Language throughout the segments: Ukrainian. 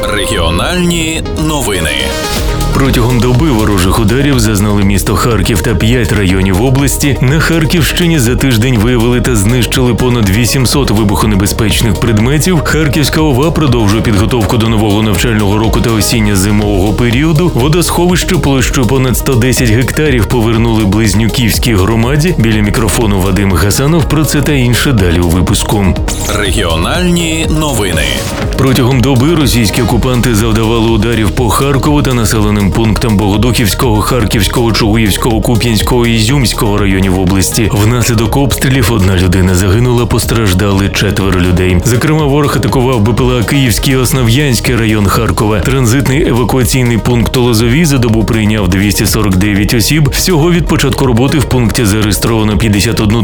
Регіональні новини. Протягом доби ворожих ударів зазнали місто Харків та 5 районів області. На Харківщині за тиждень виявили та знищили понад 800 вибухонебезпечних предметів. Харківська ОВА продовжує підготовку до нового навчального року та осінньо-зимового періоду. Водосховище площею понад 110 гектарів повернули Близнюківській громаді. Біля мікрофону Вадим Гасанов. Про це та інше далі у випуску. Регіональні новини. Протягом доби російські окупанти завдавали ударів по Харкову та населеним пунктам Богодухівського, Харківського, Чугуївського, Куп'янського і Ізюмського районів області. Внаслідок обстрілів 1 людина загинула, постраждали 4 людей. Зокрема, ворог атакував БПЛА Київський і Основ'янський район Харкова. Транзитний евакуаційний пункт у Лозовій за добу прийняв 249 осіб. Всього від початку роботи в пункті зареєстровано 51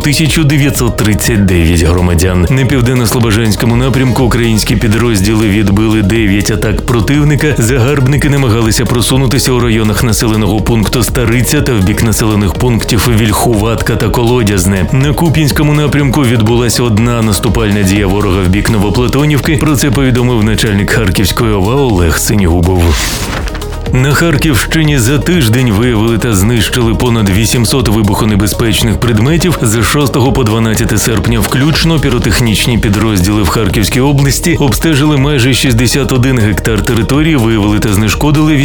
939 громадян. На південно-слобожанському напрямку українські підрозділи відбили 9 атак противника. Загарбники намагалися просунутися у районах населеного пункту Стариця та в бік населених пунктів Вільхуватка та Колодязне. На Куп'янському напрямку відбулася одна наступальна дія ворога в бік Новоплатонівки. Про це повідомив начальник Харківської ОВА Олег Синігубов. На Харківщині за тиждень виявили та знищили понад 800 вибухонебезпечних предметів. З 6 по 12 серпня включно піротехнічні підрозділи в Харківській області обстежили майже 61 гектар території, виявили та знешкодили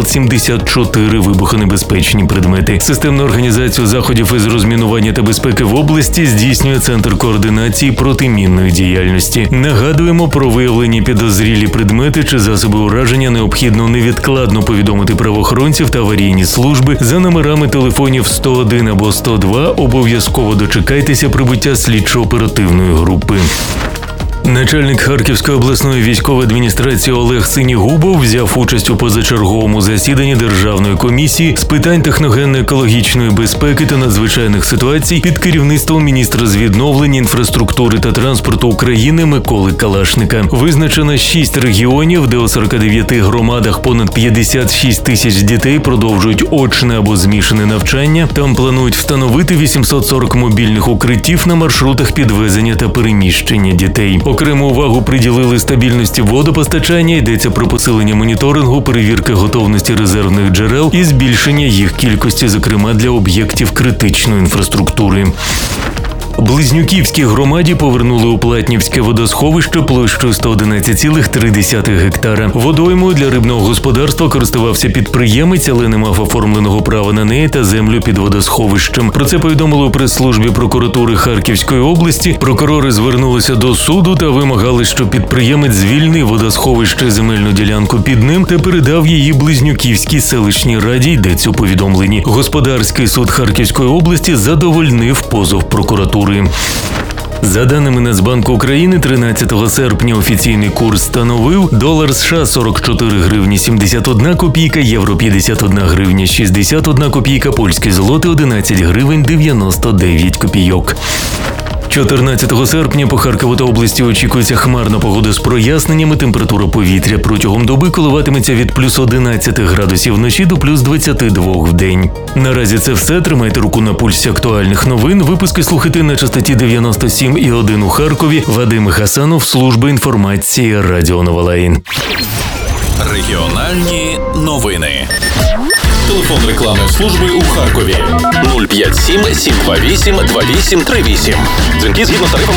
874 вибухонебезпечні предмети. Системну організацію заходів із розмінування та безпеки в області здійснює Центр координації протимінної діяльності. Нагадуємо, про виявлені підозрілі предмети чи засоби ураження необхідно невідкладно повідомити правоохоронців та аварійні служби за номерами телефонів 101 або 102. Обов'язково дочекайтеся прибуття слідчо-оперативної групи. Начальник Харківської обласної військової адміністрації Олег Синігубов взяв участь у позачерговому засіданні Державної комісії з питань техногенно-екологічної безпеки та надзвичайних ситуацій під керівництвом міністра з відновлення, інфраструктури та транспорту України Миколи Калашника. Визначено 6 регіонів, де у 49 громадах понад 56 тисяч дітей продовжують очне або змішане навчання. Там планують встановити 840 мобільних укриттів на маршрутах підвезення та переміщення дітей. Окрему увагу приділили стабільності водопостачання, йдеться про посилення моніторингу, перевірки готовності резервних джерел і збільшення їх кількості, зокрема для об'єктів критичної інфраструктури. Близнюківській громаді повернули у Платнівське водосховище площею 111,3 гектара. Водоймою для рибного господарства користувався підприємець, але не мав оформленого права на неї та землю під водосховищем. Про це повідомили у прес-службі прокуратури Харківської області. Прокурори звернулися до суду та вимагали, щоб підприємець звільнив водосховище земельну ділянку під ним та передав її Близнюківській селищній раді, йдеться у повідомленні. Господарський суд Харківської області задовольнив позов прокуратури. За даними Нацбанку України, 13 серпня офіційний курс становив долар США 44 гривні 71 копійка, євро 51 гривня 61 копійка, польський злотий 11 гривень 99 копійок. 14 серпня по Харкову та області очікується хмарна погода з проясненнями. Температура повітря протягом доби коливатиметься від плюс 11 градусів вночі до плюс 22 в день. Наразі це все. Тримайте руку на пульсі актуальних новин. Випуски слухайте на частоті 97,1 у Харкові. Вадим Гасанов, служба інформації Радіо Новолаїн. Регіональні новини. Телефон рекламної служби у Харкові 057 728 2838. Дзвінки згідно з тарифами